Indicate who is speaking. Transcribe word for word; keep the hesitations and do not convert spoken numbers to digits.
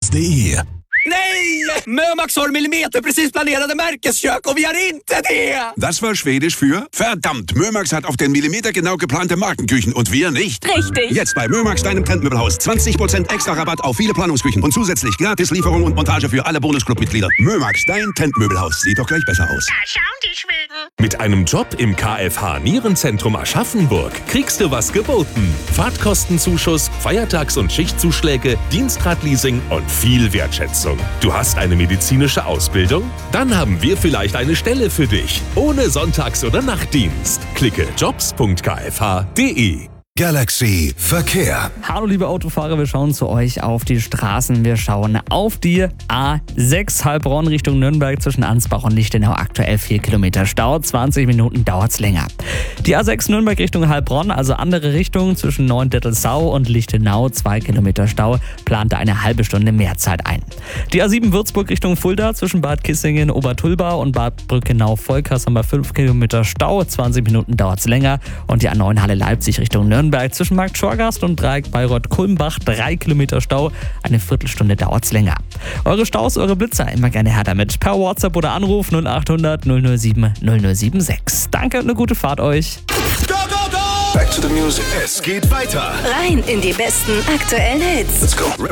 Speaker 1: punkt de.
Speaker 2: Nej! Mömax har millimeterprecis planerade Märkeskök och vi har inte det!
Speaker 3: Das war Schwedisch für verdammt. Mömax hat auf den Millimeter genau geplante Markenküchen und wir nicht.
Speaker 4: Richtig.
Speaker 3: Jetzt bei Mömax, deinem Trendmöbelhaus. zwanzig Prozent extra Rabatt auf viele Planungsküchen und zusätzlich gratis Lieferung und Montage für alle Bonusclub-Mitglieder. Mömax, dein Trendmöbelhaus. Sieht doch gleich besser aus.
Speaker 4: Da schauen die Schweden.
Speaker 5: Mit einem Job im K F H Nierenzentrum Aschaffenburg kriegst du was geboten. Fahrtkostenzuschuss, Feiertags- und Schichtzuschläge, Dienstradleasing und viel Wertschätzung. Du hast eine medizinische Ausbildung? Dann haben wir vielleicht eine Stelle für dich. Ohne Sonntags- oder Nachtdienst. Klicke jobs punkt k f h punkt de.
Speaker 1: Galaxy Verkehr.
Speaker 6: Hallo liebe Autofahrer, wir schauen zu euch auf die Straßen. Wir schauen auf die A sechs Heilbronn Richtung Nürnberg zwischen Ansbach und Lichtenau. Aktuell vier Kilometer Stau, zwanzig Minuten dauert's länger. Die A sechs Nürnberg Richtung Heilbronn, also andere Richtung zwischen Neuendettelsau und Lichtenau, zwei Kilometer Stau, plante eine halbe Stunde mehr Zeit ein. Die A sieben Würzburg Richtung Fulda zwischen Bad Kissingen, Obertulba und Bad Brückenau-Volkers haben wir fünf Kilometer Stau, zwanzig Minuten dauert's länger. Und die A neun Halle Leipzig Richtung Nürnberg zwischen Markt Schorgast und Dreieck Bayreuth-Kulmbach, drei Kilometer Stau, eine Viertelstunde dauert's länger. Eure Staus, eure Blitzer, immer gerne her damit. Per WhatsApp oder Anruf null acht hundert null null sieben null null sieben sechs. Danke und eine gute Fahrt euch.
Speaker 1: Go, go, go! Back to the music. Es geht weiter.
Speaker 7: Rein in die besten aktuellen Hits.
Speaker 1: Let's go.